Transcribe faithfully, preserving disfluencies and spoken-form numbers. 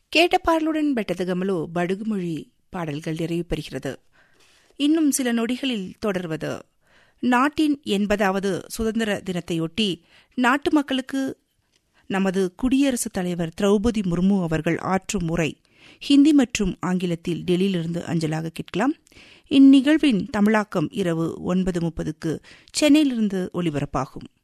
கேட்ட பாடலுடன் பெட்டதகமலோ படுகுமொழி பாடல்கள் நிறைவு பெறுகிறது. இன்னும் சில நொடிகளில் தொடர்வது நாட்டின் எண்பதாவது சுதந்திர தினத்தையொட்டி நாட்டு மக்களுக்கு நமது குடியரசுத் தலைவர் திரௌபதி முர்மு அவர்கள் ஆற்றும் உரை ஹிந்தி மற்றும் ஆங்கிலத்தில் டெல்லியிலிருந்து அஞ்சலாக கேட்கலாம். இந்நிகழ்வின் தமிழாக்கம் இரவு ஒன்பது முப்பதுக்கு சென்னையிலிருந்து ஒலிபரப்பாகும்.